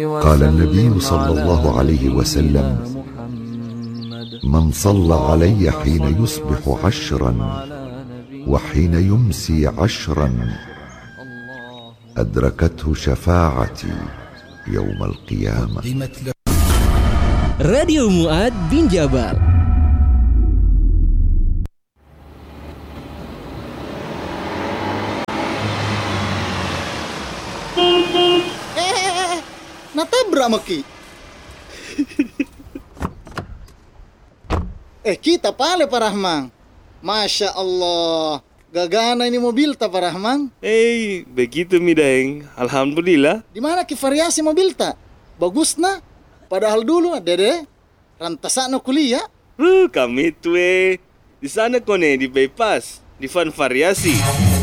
قال النبي صلى الله عليه وسلم: من صلى علي حين يصبح 10 وحين يمسي 10 أدركته شفاعتي يوم القيامة. Radio Mu'ad bin Jabal. Natabrak maki. Kita pale Pak Rahman. Masya Allah, gagana ini mobil ta Pak Rahman. Begitu mideng. Alhamdulillah. Di mana ki variasi mobil ta? Bagus na. Padahal dulu dede rantasana kuliah. Kami tuh di sana kone di bypass, di Van Variasi.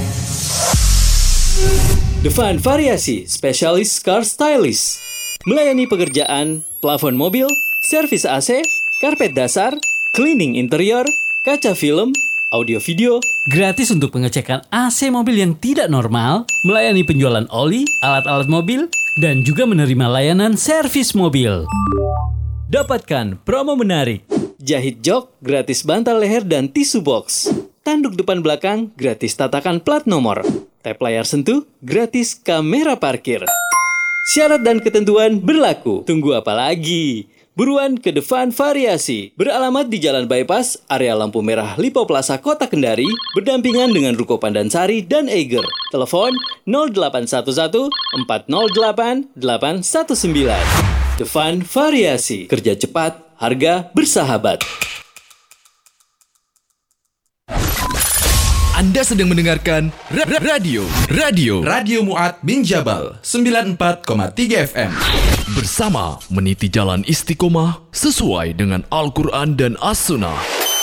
The Van Variasi, spesialis car stylist. Melayani pekerjaan, plafon mobil, servis AC, karpet dasar, cleaning interior, kaca film, audio video. Gratis untuk pengecekan AC mobil yang tidak normal, melayani penjualan oli, alat-alat mobil, dan juga menerima layanan servis mobil. Dapatkan promo menarik. Jahit jok, gratis bantal leher dan tisu box. Tanduk depan belakang, gratis tatakan plat nomor. Tap layar sentuh, gratis kamera parkir. Syarat dan ketentuan berlaku. Tunggu apa lagi? Buruan ke The Van Variasi. Beralamat di Jalan Bypass, area lampu merah Lipo Plaza Kota Kendari, berdampingan dengan Ruko Pandansari dan Eiger. Telepon 0811 408 819. The Van Variasi. Kerja cepat, harga bersahabat. Anda sedang mendengarkan Radio Mu'ad bin Jabal 94,3 FM. Bersama meniti jalan istiqomah sesuai dengan Al-Quran dan As-Sunnah.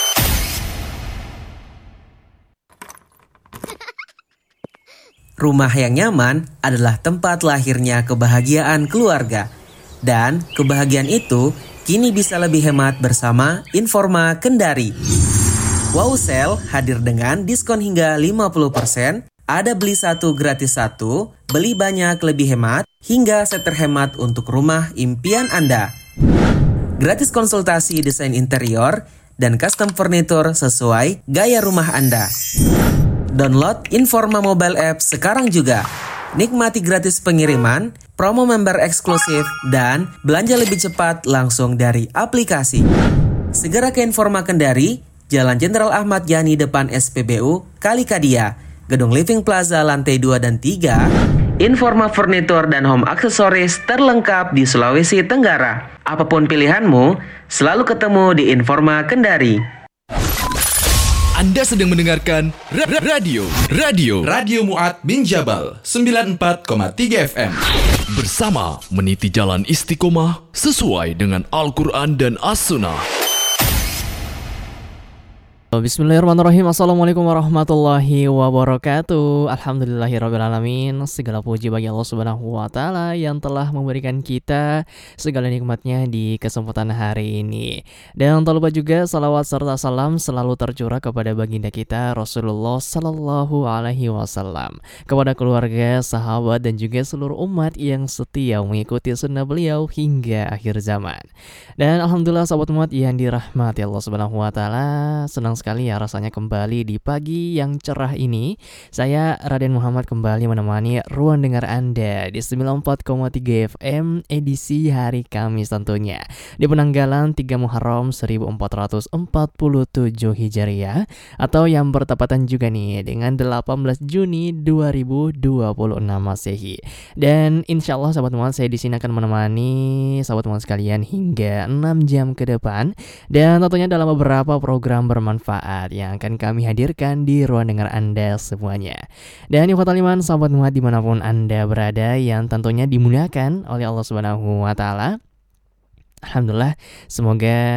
Rumah yang nyaman adalah tempat lahirnya kebahagiaan keluarga. Dan kebahagiaan itu kini bisa lebih hemat bersama Informa Kendari. Wow Sale hadir dengan diskon hingga 50%, ada beli satu gratis satu, beli banyak lebih hemat, hingga set terhemat untuk rumah impian Anda. Gratis konsultasi desain interior dan custom furniture sesuai gaya rumah Anda. Download Informa mobile app sekarang juga. Nikmati gratis pengiriman, promo member eksklusif, dan belanja lebih cepat langsung dari aplikasi. Segera ke Informa Kendari, Jalan Jenderal Ahmad Yani depan SPBU, Kalikadia, Gedung Living Plaza lantai 2 dan 3. Informa Furnitur dan Home Aksesoris terlengkap di Sulawesi Tenggara. Apapun pilihanmu, selalu ketemu di Informa Kendari. Anda sedang mendengarkan Radio Mu'ad bin Jabal 94,3 FM. Bersama meniti jalan istiqomah sesuai dengan Al-Quran dan As-Sunnah. Bismillahirrahmanirrahim. Assalamualaikum warahmatullahi wabarakatuh. Alhamdulillahirrabbilalamin. Segala puji bagi Allah subhanahu wa ta'ala yang telah memberikan kita segala nikmatnya di kesempatan hari ini. Dan tak lupa juga salawat serta salam selalu tercurah kepada baginda kita Rasulullah sallallahu alaihi wasallam, kepada keluarga, sahabat, dan juga seluruh umat yang setia mengikuti sunnah beliau hingga akhir zaman. Dan alhamdulillah sahabat umat yang dirahmati Allah subhanahu wa ta'ala, senang sekali ya rasanya kembali di pagi yang cerah ini. Saya Raden Muhammad kembali menemani ruang dengar Anda di 94,3 FM edisi hari Kamis tentunya, di penanggalan 3 Muharram 1447 Hijriah, atau yang bertepatan juga nih dengan 18 Juni 2026 Masehi. Dan insya Allah sahabat teman, saya di sini akan menemani sahabat teman sekalian hingga 6 jam ke depan, dan tentunya dalam beberapa program bermanfaat yang akan kami hadirkan di ruang dengar Anda semuanya. Dan yang fataliman sahabat muat dimanapun Anda berada yang tentunya dimuliakan oleh Allah Subhanahu wa ta'ala, alhamdulillah semoga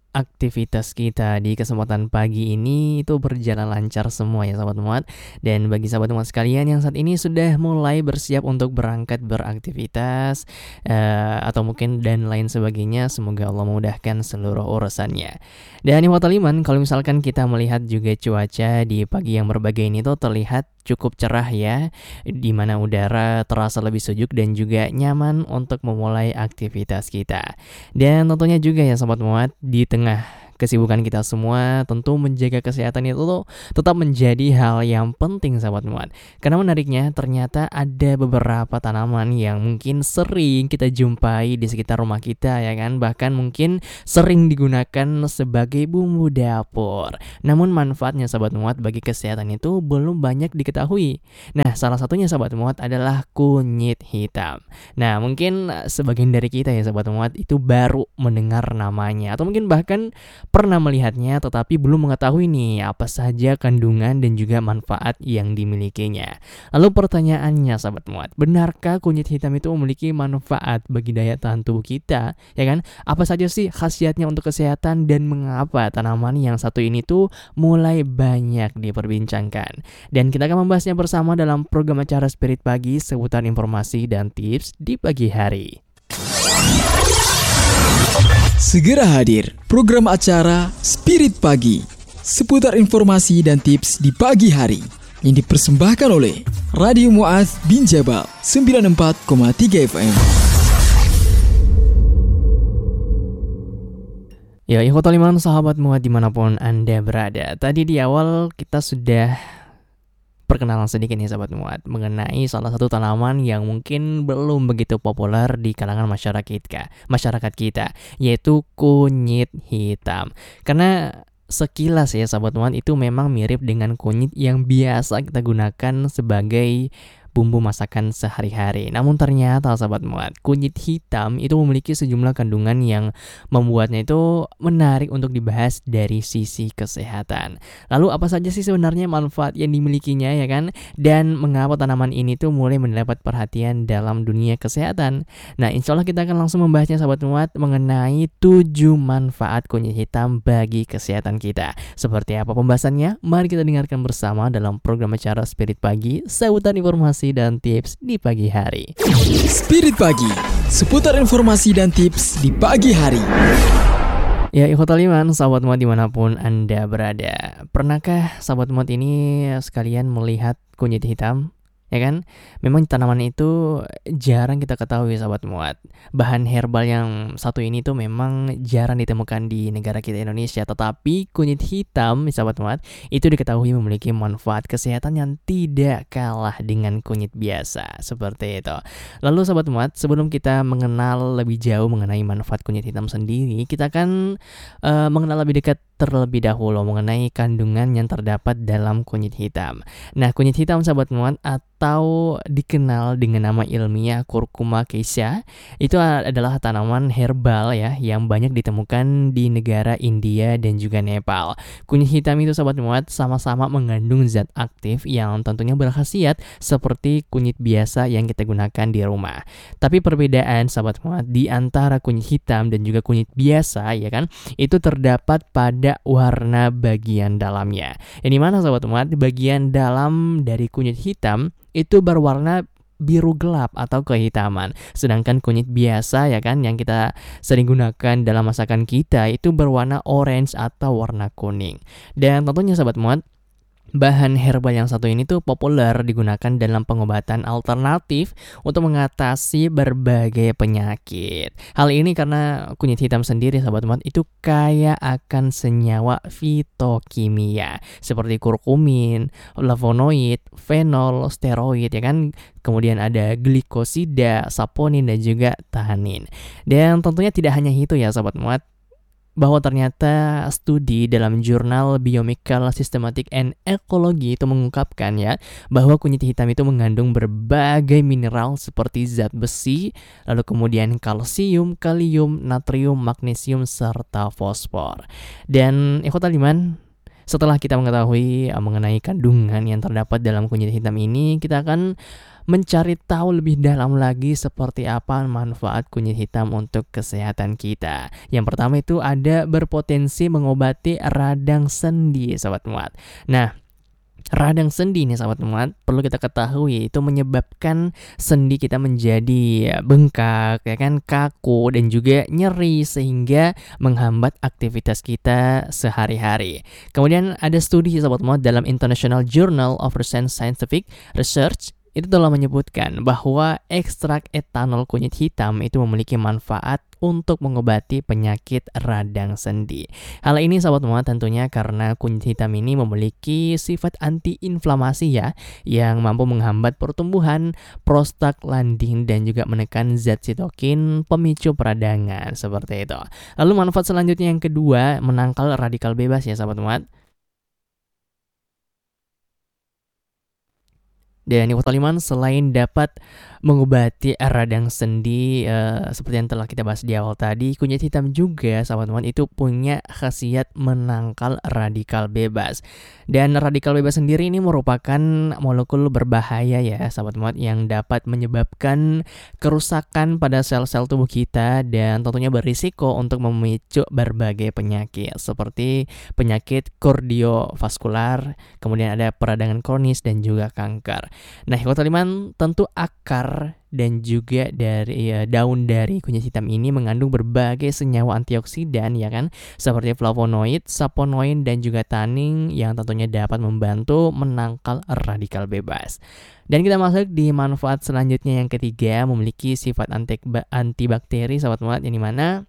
aktivitas kita di kesempatan pagi ini itu berjalan lancar semua ya sahabat muat. Dan bagi sahabat muat sekalian yang saat ini sudah mulai bersiap untuk berangkat beraktivitas atau mungkin dan lain sebagainya, semoga Allah memudahkan seluruh urusannya. Dan ikhwatal iman, kalau misalkan kita melihat juga cuaca di pagi yang berbagai ini tuh terlihat cukup cerah ya, di mana udara terasa lebih sejuk dan juga nyaman untuk memulai aktivitas kita. Dan tentunya juga ya sahabat muat, di tengah kesibukan kita semua, tentu menjaga kesehatan itu tuh tetap menjadi hal yang penting sahabat muat. Karena menariknya ternyata ada beberapa tanaman yang mungkin sering kita jumpai di sekitar rumah kita ya kan, bahkan mungkin sering digunakan sebagai bumbu dapur. Namun manfaatnya sahabat muat bagi kesehatan itu belum banyak diketahui. Nah, salah satunya sahabat muat adalah kunyit hitam. Nah, mungkin sebagian dari kita ya sahabat muat itu baru mendengar namanya atau mungkin bahkan pernah melihatnya tetapi belum mengetahui nih apa saja kandungan dan juga manfaat yang dimilikinya. Lalu pertanyaannya sahabat muat, benarkah kunyit hitam itu memiliki manfaat bagi daya tahan tubuh kita? Ya kan? Apa saja sih khasiatnya untuk kesehatan dan mengapa tanaman yang satu ini tuh mulai banyak diperbincangkan? Dan kita akan membahasnya bersama dalam program acara Spirit Pagi seputar informasi dan tips di pagi hari. Segera hadir program acara Spirit Pagi seputar informasi dan tips di pagi hari yang dipersembahkan oleh Radio Mu'adz bin Jabal 94,3 FM. Ya, ikhwatal iman sahabat muat dimanapun Anda berada. Tadi di awal kita sudah perkenalan sedikit nih sahabat muat mengenai salah satu tanaman yang mungkin belum begitu populer di kalangan masyarakat kita, yaitu kunyit hitam. Karena sekilas ya sahabat muat itu memang mirip dengan kunyit yang biasa kita gunakan sebagai bumbu masakan sehari-hari. Namun ternyata sahabat muat, kunyit hitam itu memiliki sejumlah kandungan yang membuatnya itu menarik untuk dibahas dari sisi kesehatan. Lalu apa saja sih sebenarnya manfaat yang dimilikinya ya kan? Dan mengapa tanaman ini tuh mulai mendapat perhatian dalam dunia kesehatan? Nah, insya Allah kita akan langsung membahasnya sahabat muat mengenai 7 manfaat kunyit hitam bagi kesehatan kita. Seperti apa pembahasannya? Mari kita dengarkan bersama dalam program acara Spirit Pagi seputar informasi dan tips di pagi hari. Spirit Pagi, seputar informasi dan tips di pagi hari. Ya, ikhwatal iman, sahabat muat dimanapun Anda berada. Pernahkah sahabat muat ini sekalian melihat kunyit hitam? Ya kan, memang tanaman itu jarang kita ketahui sahabat muat. Bahan herbal yang satu ini tuh memang jarang ditemukan di negara kita Indonesia. Tetapi kunyit hitam sahabat muat itu diketahui memiliki manfaat kesehatan yang tidak kalah dengan kunyit biasa. Seperti itu. Lalu sahabat muat, sebelum kita mengenal lebih jauh mengenai manfaat kunyit hitam sendiri, kita akan mengenal lebih dekat terlebih dahulu mengenai kandungan yang terdapat dalam kunyit hitam. Nah, kunyit hitam sahabat muat atau dikenal dengan nama ilmiah Curcuma caesia itu adalah tanaman herbal ya yang banyak ditemukan di negara India dan juga Nepal. Kunyit hitam itu sahabat muat sama-sama mengandung zat aktif yang tentunya berkhasiat seperti kunyit biasa yang kita gunakan di rumah. Tapi perbedaan sahabat muat di antara kunyit hitam dan juga kunyit biasa ya kan, itu terdapat pada warna bagian dalamnya. Yang dimana sahabat muat, bagian dalam dari kunyit hitam itu berwarna biru gelap atau kehitaman. Sedangkan kunyit biasa ya kan yang kita sering gunakan dalam masakan kita itu berwarna orange atau warna kuning. Dan tentunya sahabat muat, bahan herbal yang satu ini tuh populer digunakan dalam pengobatan alternatif untuk mengatasi berbagai penyakit. Hal ini karena kunyit hitam sendiri sahabat muat itu kaya akan senyawa fitokimia seperti kurkumin, flavonoid, fenol, steroid ya kan. Kemudian ada glikosida, saponin dan juga tahanin. Dan tentunya tidak hanya itu ya sahabat muat, bahwa ternyata studi dalam jurnal Biochemical Systematic and Ecology itu mengungkapkan ya bahwa kunyit hitam itu mengandung berbagai mineral seperti zat besi, lalu kemudian kalsium, kalium, natrium, magnesium serta fosfor. Dan ikhwatal iman, setelah kita mengetahui mengenai kandungan yang terdapat dalam kunyit hitam ini, kita akan mencari tahu lebih dalam lagi seperti apa manfaat kunyit hitam untuk kesehatan kita. Yang pertama itu ada berpotensi mengobati radang sendi, Sobat Muat. Nah, radang sendi nih sahabat muat, perlu kita ketahui itu menyebabkan sendi kita menjadi bengkak, ya kan, kaku dan juga nyeri sehingga menghambat aktivitas kita sehari-hari. Kemudian ada studi sahabat muat dalam International Journal of Recent Scientific Research itu telah menyebutkan bahwa ekstrak etanol kunyit hitam itu memiliki manfaat untuk mengobati penyakit radang sendi. Hal ini sahabat muat tentunya karena kunyit hitam ini memiliki sifat anti-inflamasi ya, yang mampu menghambat pertumbuhan prostaglandin dan juga menekan zat sitokin pemicu peradangan seperti itu. Lalu manfaat selanjutnya yang kedua, menangkal radikal bebas ya sahabat muat. Dan yang kelima, selain dapat mengobati radang sendi seperti yang telah kita bahas di awal tadi, kunyit hitam juga sahabat teman itu punya khasiat menangkal radikal bebas. Dan radikal bebas sendiri ini merupakan molekul berbahaya ya sahabat teman yang dapat menyebabkan kerusakan pada sel-sel tubuh kita dan tentunya berisiko untuk memicu berbagai penyakit seperti penyakit kardiovaskular, kemudian ada peradangan kronis dan juga kanker. Nah, yang kelima tentu akar dan juga dari daun dari kunyit hitam ini mengandung berbagai senyawa antioksidan ya kan, seperti flavonoid, saponoid dan juga tannin yang tentunya dapat membantu menangkal radikal bebas. Dan kita masuk di manfaat selanjutnya yang ketiga, memiliki sifat antibakteri sahabat muat, yang dimana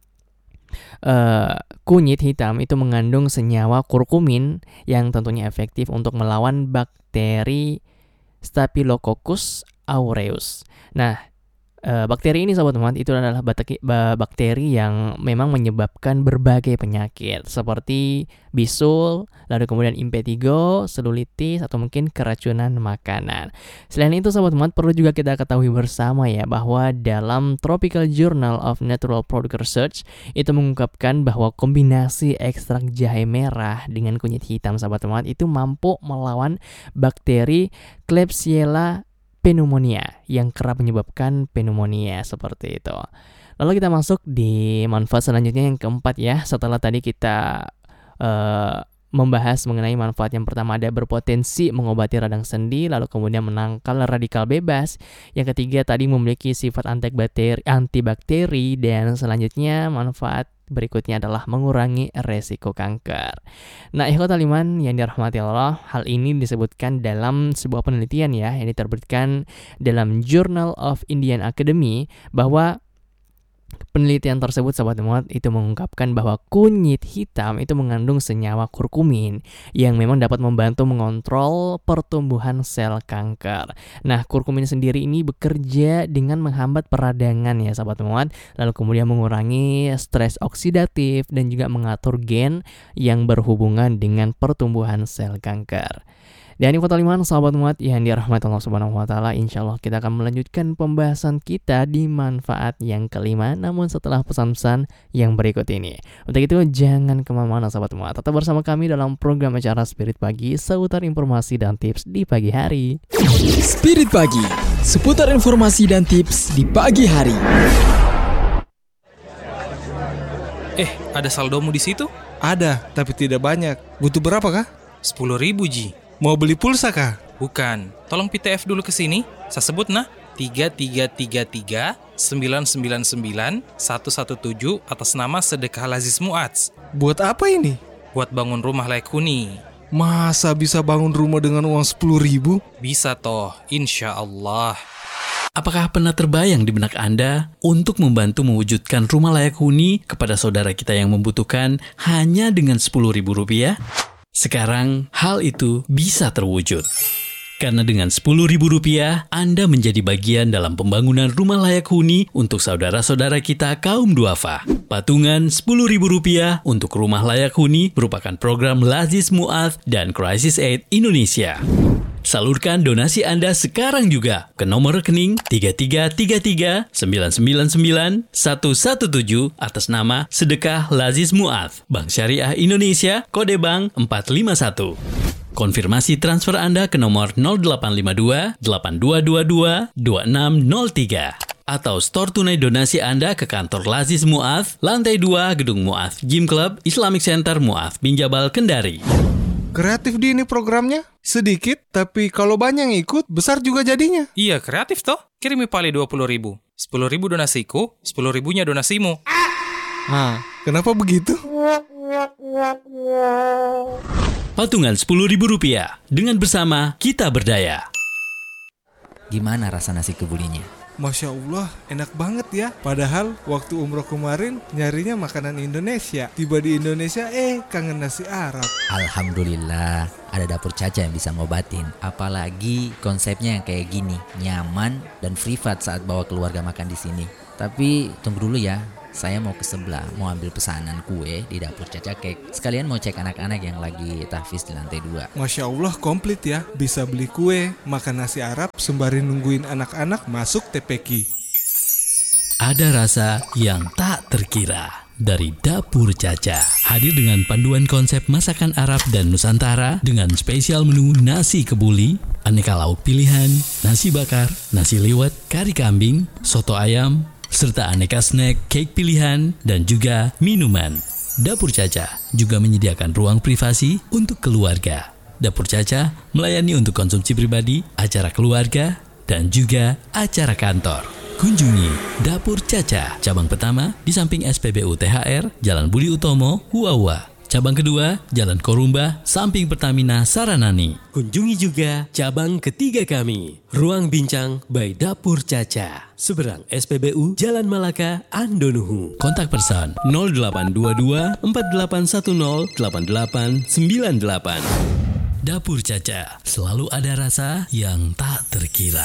kunyit hitam itu mengandung senyawa kurkumin yang tentunya efektif untuk melawan bakteri Staphylococcus aureus. Nah, bakteri ini sahabat teman itu adalah bakteri yang memang menyebabkan berbagai penyakit seperti bisul, lalu kemudian impetigo, selulitis atau mungkin keracunan makanan. Selain itu sahabat teman perlu juga kita ketahui bersama ya bahwa dalam Tropical Journal of Natural Product Research itu mengungkapkan bahwa kombinasi ekstrak jahe merah dengan kunyit hitam sahabat teman itu mampu melawan bakteri Klebsiella pneumonia yang kerap menyebabkan pneumonia seperti itu. Lalu kita masuk di manfaat selanjutnya yang keempat ya. Setelah tadi kita membahas mengenai manfaat yang pertama ada berpotensi mengobati radang sendi, lalu kemudian menangkal radikal bebas. Yang ketiga tadi memiliki sifat antibakteri dan selanjutnya manfaat berikutnya adalah mengurangi resiko kanker. Nah, ikhwatal iman yang dirahmati Allah, hal ini disebutkan dalam sebuah penelitian ya yang diterbitkan dalam Journal of Indian Academy, bahwa penelitian tersebut sahabat muat itu mengungkapkan bahwa kunyit hitam itu mengandung senyawa kurkumin yang memang dapat membantu mengontrol pertumbuhan sel kanker. Nah, kurkumin sendiri ini bekerja dengan menghambat peradangan ya sahabat muat, lalu kemudian mengurangi stres oksidatif dan juga mengatur gen yang berhubungan dengan pertumbuhan sel kanker. Dan ini kota 5 sahabat muat yang dirahmati Allah Subhanahu wa taala, insyaallah kita akan melanjutkan pembahasan kita di manfaat yang kelima namun setelah pesan-pesan yang berikut ini. Untuk itu jangan kemana-mana sahabat muat, tetap bersama kami dalam program acara Spirit Pagi, seputar informasi dan tips di pagi hari. Spirit Pagi, seputar informasi dan tips di pagi hari. Ada saldomu di situ? Ada, tapi tidak banyak. Butuh berapa kah? 10.000 Ji. Mau beli pulsa kah? Bukan. Tolong PTF dulu ke sini. Saya sebut nah. 3333 999 117 atas nama Sedekah Lazis Mu'adz. Buat apa ini? Buat bangun rumah layak huni. Masa bisa bangun rumah dengan uang 10.000? Bisa toh, insya Allah. Apakah pernah terbayang di benak Anda untuk membantu mewujudkan rumah layak huni kepada saudara kita yang membutuhkan hanya dengan Rp10.000? Sekarang, hal itu bisa terwujud. Karena dengan Rp10.000, Anda menjadi bagian dalam pembangunan rumah layak huni untuk saudara-saudara kita kaum duafa. Patungan Rp10.000 untuk rumah layak huni merupakan program Lazis Mu'adz dan Crisis Aid Indonesia. Salurkan donasi Anda sekarang juga ke nomor rekening 3333-999-117 atas nama Sedekah Laziz Mu'adz, Bank Syariah Indonesia, kode bank 451. Konfirmasi transfer Anda ke nomor 0852-8222-2603. Atau store tunai donasi Anda ke kantor Laziz Mu'adz, lantai 2 Gedung Mu'adz Gym Club, Islamic Center Mu'adz bin Jabal, Kendari. Kreatif di ini programnya. Sedikit, tapi kalau banyak yang ikut, besar juga jadinya. Iya, kreatif toh. Kirimi pali 20.000. 10.000 donasiku, 10.000-nya donasimu. Kenapa begitu? Patungan Rp10.000. Dengan bersama, kita berdaya. Gimana rasa nasi kebulinya? Masya Allah, enak banget ya. Padahal waktu umroh kemarin nyarinya makanan Indonesia. Tiba di Indonesia, kangen nasi Arab. Alhamdulillah, ada dapur Caca yang bisa ngobatin. Apalagi konsepnya yang kayak gini, nyaman dan privat saat bawa keluarga makan di sini. Tapi tunggu dulu ya, saya mau ke sebelah, mau ambil pesanan kue di dapur Caca Cake. Sekalian mau cek anak-anak yang lagi tahfiz di lantai 2. Masya Allah, komplit ya. Bisa beli kue, makan nasi Arab, sembari nungguin anak-anak masuk TPQ. Ada rasa yang tak terkira dari Dapur Caca. Hadir dengan panduan konsep masakan Arab dan Nusantara dengan spesial menu nasi kebuli, aneka lauk pilihan, nasi bakar, nasi liwet, kari kambing, soto ayam, serta aneka snack, cake pilihan, dan juga minuman. Dapur Caca juga menyediakan ruang privasi untuk keluarga. Dapur Caca melayani untuk konsumsi pribadi, acara keluarga, dan juga acara kantor. Kunjungi Dapur Caca, cabang pertama di samping SPBU THR, Jalan Budi Utomo, Huawa. Cabang kedua, Jalan Korumba, samping Pertamina Saranani. Kunjungi juga cabang ketiga kami, Ruang Bincang by Dapur Caca, seberang SPBU Jalan Malaka, Andonuhu. Kontak person 0822 4810 8898. Dapur Caca, selalu ada rasa yang tak terkira.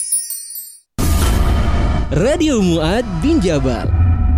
Radio Mu'adz bin Jabal.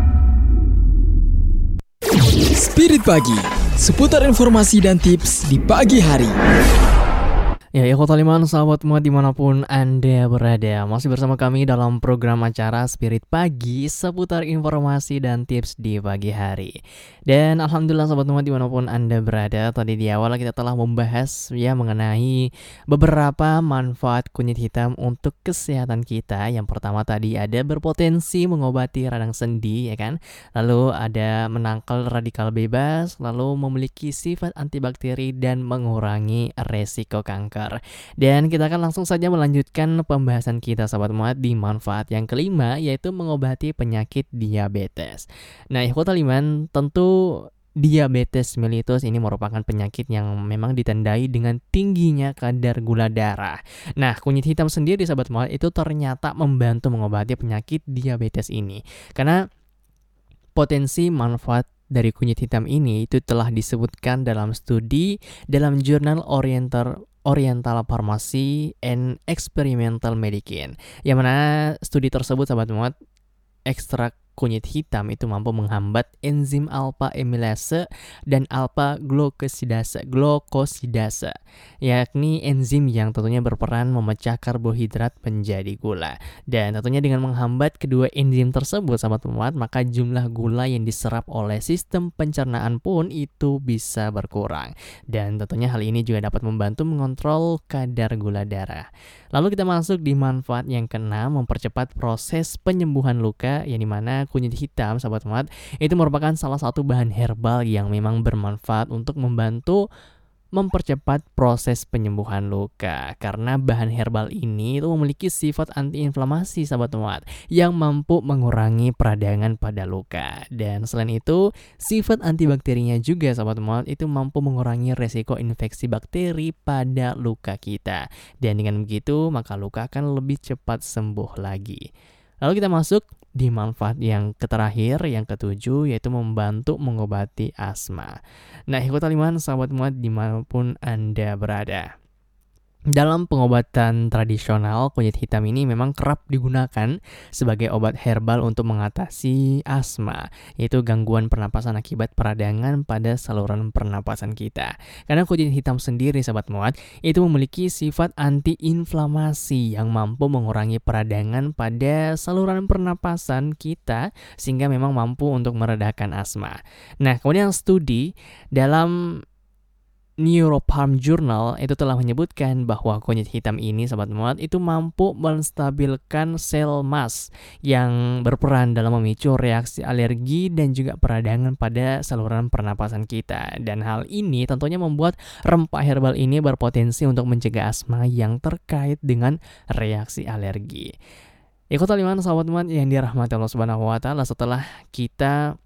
Spirit Pagi, seputar informasi dan tips di pagi hari. Ya, Ikhwatal Iman, sahabat Mu'adz dimanapun Anda berada, masih bersama kami dalam program acara Spirit Pagi, seputar informasi dan tips di pagi hari. Dan Alhamdulillah sahabat Mu'adz dimanapun Anda berada, tadi di awal kita telah membahas ya mengenai beberapa manfaat kunyit hitam untuk kesehatan kita. Yang pertama tadi ada berpotensi mengobati radang sendi, ya kan? Lalu ada menangkal radikal bebas, lalu memiliki sifat antibakteri dan mengurangi resiko kanker. Dan kita akan langsung saja melanjutkan pembahasan kita sahabat Mu'adz di manfaat yang kelima, yaitu mengobati penyakit diabetes. Nah, Ikhwatal Iman, tentu diabetes mellitus ini merupakan penyakit yang memang ditandai dengan tingginya kadar gula darah. Nah, kunyit hitam sendiri sahabat Mu'adz itu ternyata membantu mengobati penyakit diabetes ini. Karena potensi manfaat dari kunyit hitam ini itu telah disebutkan dalam studi dalam jurnal Oriental Pharmacy and Experimental Medicine, yang mana studi tersebut sahabat Mu'adz, ekstrak kunyit hitam itu mampu menghambat enzim alpha amylase dan alpha glucosidase, yakni enzim yang tentunya berperan memecah karbohidrat menjadi gula. Dan tentunya dengan menghambat kedua enzim tersebut sahabat Mu'adz, maka jumlah gula yang diserap oleh sistem pencernaan pun itu bisa berkurang. Dan tentunya hal ini juga dapat membantu mengontrol kadar gula darah. Lalu kita masuk di manfaat yang keenam, mempercepat proses penyembuhan luka, yang dimana kunyit hitam sahabat Mu'adz itu merupakan salah satu bahan herbal yang memang bermanfaat untuk membantu mempercepat proses penyembuhan luka. Karena bahan herbal ini itu memiliki sifat antiinflamasi sahabat Mu'adz yang mampu mengurangi peradangan pada luka. Dan selain itu, sifat antibakterinya juga sahabat Mu'adz itu mampu mengurangi resiko infeksi bakteri pada luka kita. Dan dengan begitu, maka luka akan lebih cepat sembuh lagi. Lalu kita masuk di manfaat yang terakhir, yang ketujuh, yaitu membantu mengobati asma. Nah, Ikhwatal Iman, sahabat Mu'adz dimanapun Anda berada. Dalam pengobatan tradisional, kunyit hitam ini memang kerap digunakan sebagai obat herbal untuk mengatasi asma, yaitu gangguan pernapasan akibat peradangan pada saluran pernapasan kita. Karena kunyit hitam sendiri, sahabat muat, itu memiliki sifat anti-inflamasi yang mampu mengurangi peradangan pada saluran pernapasan kita, sehingga memang mampu untuk meredakan asma. Nah, kemudian studi dalam Neuropharm Journal itu telah menyebutkan bahwa kunyit hitam ini, sahabat muat, itu mampu menstabilkan sel mast yang berperan dalam memicu reaksi alergi dan juga peradangan pada saluran pernapasan kita. Dan hal ini tentunya membuat rempah herbal ini berpotensi untuk mencegah asma yang terkait dengan reaksi alergi. Ikhwatal iman, sahabat muat yang dirahmati Allah Subhanahu wa taala, setelah kita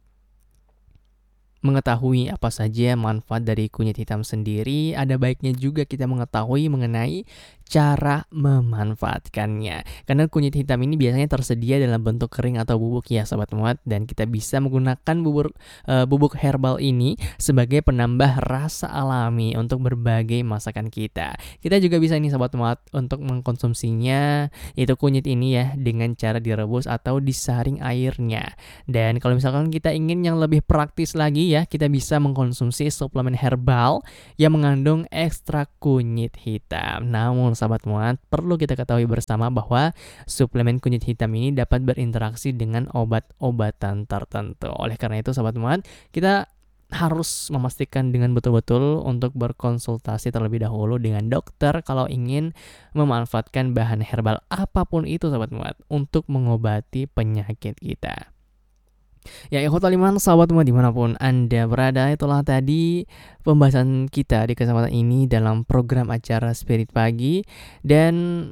mengetahui apa saja manfaat dari kunyit hitam sendiri, ada baiknya juga kita mengetahui mengenai cara memanfaatkannya. Karena kunyit hitam ini biasanya tersedia dalam bentuk kering atau bubuk ya, sahabat muat, dan kita bisa menggunakan bubuk herbal ini sebagai penambah rasa alami untuk berbagai masakan kita. Kita juga bisa ini, sahabat muat, untuk mengkonsumsinya itu kunyit ini ya dengan cara direbus atau disaring airnya. Dan kalau misalkan kita ingin yang lebih praktis lagi ya, kita bisa mengkonsumsi suplemen herbal yang mengandung ekstrak kunyit hitam. Namun sahabat muat, perlu kita ketahui bersama bahwa suplemen kunyit hitam ini dapat berinteraksi dengan obat-obatan tertentu. Oleh karena itu sahabat muat, kita harus memastikan dengan betul-betul untuk berkonsultasi terlebih dahulu dengan dokter kalau ingin memanfaatkan bahan herbal apapun itu, sahabat muat, untuk mengobati penyakit kita. Ya, ikhwatal iman, sahabat muat dimanapun Anda berada, itulah tadi pembahasan kita di kesempatan ini dalam program acara Spirit Pagi. Dan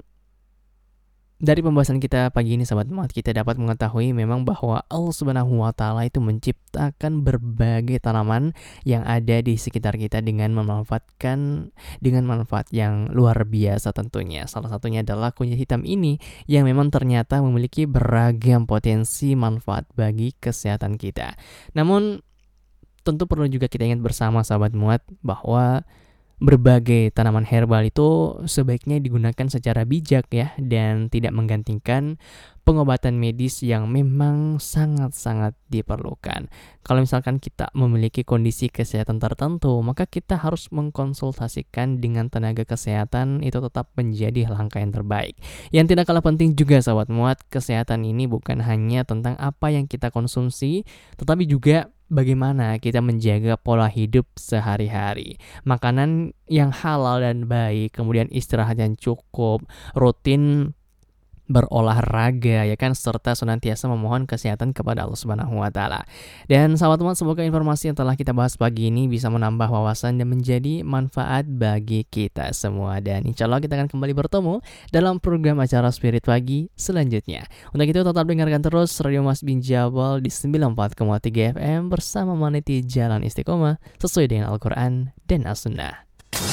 dari pembahasan kita pagi ini, sahabat muat, kita dapat mengetahui memang bahwa Allah Subhanahu wa taala itu menciptakan berbagai tanaman yang ada di sekitar kita dengan memanfaatkan dengan manfaat yang luar biasa tentunya. Salah satunya adalah kunyit hitam ini yang memang ternyata memiliki beragam potensi manfaat bagi kesehatan kita. Namun tentu perlu juga kita ingat bersama, sahabat muat, bahwa berbagai tanaman herbal itu sebaiknya digunakan secara bijak ya, dan tidak menggantikan pengobatan medis yang memang sangat-sangat diperlukan. Kalau misalkan kita memiliki kondisi kesehatan tertentu, maka kita harus mengkonsultasikan dengan tenaga kesehatan, itu tetap menjadi langkah yang terbaik. Yang tidak kalah penting juga, sahabat muat, kesehatan ini bukan hanya tentang apa yang kita konsumsi, tetapi juga bagaimana kita menjaga pola hidup sehari-hari. Makanan yang halal dan baik, kemudian istirahat yang cukup, rutin berolahraga ya kan, serta senantiasa memohon kesehatan kepada Allah Subhanahu wa taala. Dan sahabat teman, semoga informasi yang telah kita bahas pagi ini bisa menambah wawasan dan menjadi manfaat bagi kita semua. Dan insya Allah kita akan kembali bertemu dalam program acara Spirit Pagi selanjutnya. Untuk itu tetap dengarkan terus Radio Mas bin Jabal di 94,3 FM bersama meniti jalan istiqomah sesuai dengan Al-Quran dan As-Sunnah.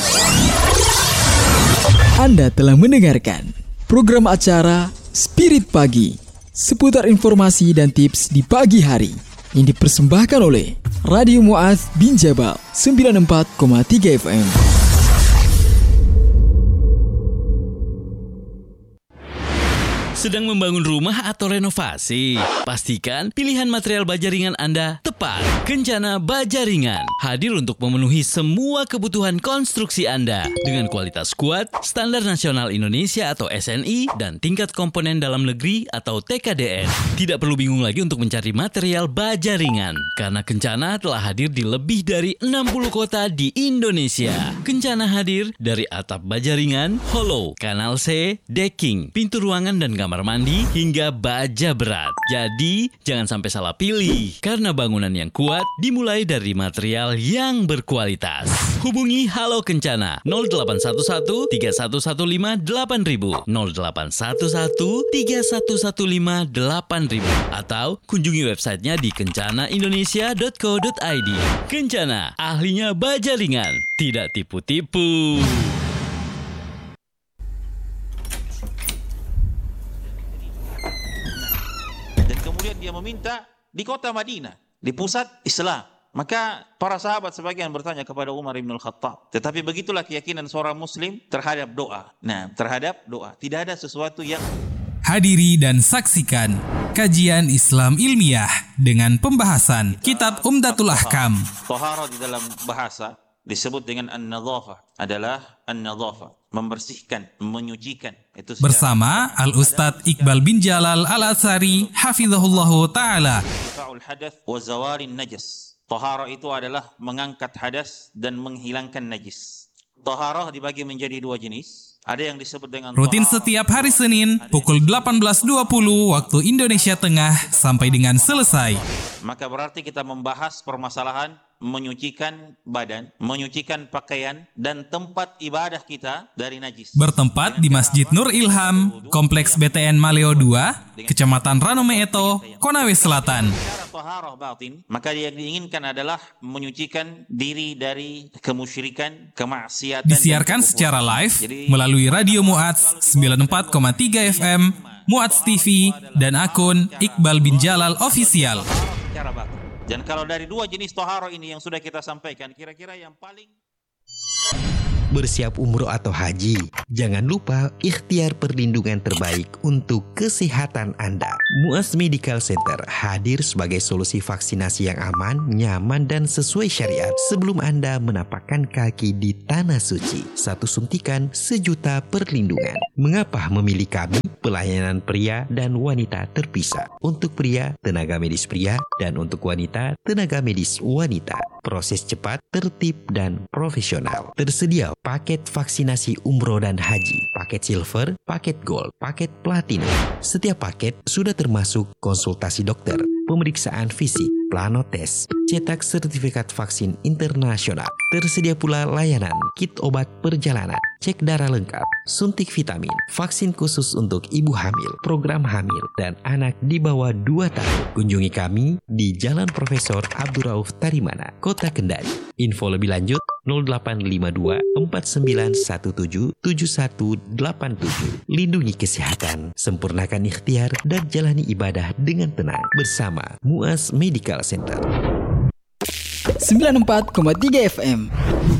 Anda telah mendengarkan program acara Spirit Pagi, seputar informasi dan tips di pagi hari, yang dipersembahkan oleh Radio Mu'adz bin Jabal 94,3 FM. Sedang membangun rumah atau renovasi? Pastikan pilihan material baja ringan Anda tepat. Kencana Baja Ringan hadir untuk memenuhi semua kebutuhan konstruksi Anda dengan kualitas kuat, standar nasional Indonesia atau SNI, dan tingkat komponen dalam negeri atau TKDN. Tidak perlu bingung lagi untuk mencari material baja ringan, karena Kencana telah hadir di lebih dari 60 kota di Indonesia. Kencana hadir dari atap baja ringan, hollow, kanal C, decking, pintu ruangan dan kamar mandi, hingga baja berat. Jadi, jangan sampai salah pilih, karena bangunan yang kuat dimulai dari material yang berkualitas. Hubungi Halo Kencana 0811 3115 8000, 0811 3115 8000, atau kunjungi websitenya di kencanaindonesia.co.id. Kencana, ahlinya baja ringan, tidak tipu-tipu. Dia meminta di kota Madinah, di pusat Islam, Maka para sahabat sebagian bertanya kepada Umar bin Al-Khattab. Tetapi begitulah keyakinan seorang muslim terhadap doa. Nah, terhadap doa. Tidak ada sesuatu yang... Hadiri dan saksikan kajian Islam ilmiah dengan pembahasan Kitab Umdatul Ahkam. Taharah di dalam bahasa disebut dengan an-nadhafah, adalah an-nadhafah, membersihkan, menyucikan. Itu bersama Al-Ustadz Iqbal bin Jalal Al-Atsari hafizahullahu ta'ala. Ifa'ul hadath wa zawarin najas. Taharah itu adalah mengangkat hadas dan menghilangkan najis. Taharah dibagi menjadi dua jenis. Ada yang disebut dengan rutin setiap hari Senin pukul 18.20 waktu Indonesia Tengah sampai dengan selesai. Maka berarti kita membahas permasalahan menyucikan badan, menyucikan pakaian dan tempat ibadah kita dari najis. Bertempat di Masjid Nur Ilham, Kompleks BTN Maleo 2, Kecamatan Ranome Eto, Konawe Selatan. Taharah batin, maka yang diinginkan adalah menyucikan diri dari kemusyrikan, kemaksiatan. Disiarkan secara live melalui Radio Mu'adz 94,3 FM, Mu'adz TV, dan akun Iqbal bin Jalal Official. Dan kalau dari dua jenis taharah ini yang sudah kita sampaikan, kira-kira yang paling... Bersiap umroh atau haji, jangan lupa ikhtiar perlindungan terbaik untuk kesehatan Anda. Mu'adz Medical Center hadir sebagai solusi vaksinasi yang aman, nyaman, dan sesuai syariat sebelum Anda menapakkan kaki di Tanah Suci. 1 suntikan 1 juta perlindungan. Mengapa memilih kami? Pelayanan pria dan wanita terpisah. Untuk pria, tenaga medis pria, dan untuk wanita, tenaga medis wanita. Proses cepat, tertib, dan profesional. Tersedia paket vaksinasi umroh dan haji, paket silver, paket gold, paket platinum. Setiap paket sudah termasuk konsultasi dokter, pemeriksaan fisik, planotes, cetak sertifikat vaksin internasional. Tersedia pula layanan kit obat perjalanan, cek darah lengkap, suntik vitamin, vaksin khusus untuk ibu hamil, program hamil, dan anak di bawah 2 tahun. Kunjungi kami di Jalan Profesor Abdurrauf Tarimana, Kota Kendari. Info lebih lanjut 0852 4917 7187. Lindungi kesehatan, sempurnakan ikhtiar, dan jalani ibadah dengan tenang bersama Mu'adz Medical Center. 94,3 FM